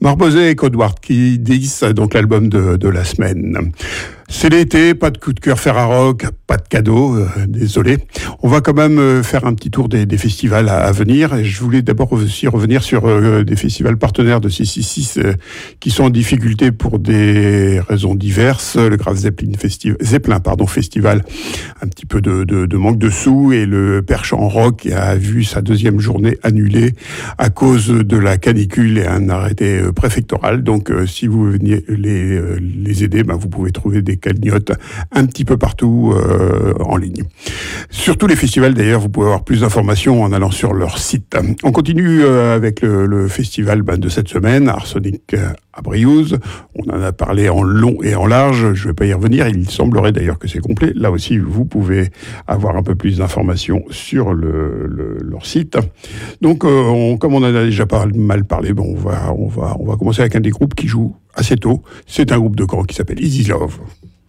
Marbozet et Codeward qui disent donc l'album de la semaine. C'est l'été, pas de coup de cœur Ferrarock, pas de cadeau, désolé. On va quand même faire un petit tour des festivals à venir. Et je voulais d'abord aussi revenir sur des festivals partenaires de 666 qui sont en difficulté pour des raisons diverses. Le Graf Zeppelin Festival, un petit peu de manque de sous, et le Perche en Rock a vu sa deuxième journée annulée à cause de la canicule et un arrêté préfectoral. Donc si vous veniez les aider, vous pouvez trouver des cagnottes un petit peu partout en ligne. Sur tous les festivals d'ailleurs, vous pouvez avoir plus d'informations en allant sur leur site. On continue avec le festival de cette semaine, Arsenic à Briouze. On en a parlé en long et en large, je ne vais pas y revenir, il semblerait d'ailleurs que c'est complet. Là aussi, vous pouvez avoir un peu plus d'informations sur leur site. Donc, comme on en a déjà pas mal parlé, on va commencer avec un des groupes qui joue assez tôt. C'est un groupe de Caen qui s'appelle Easy Love.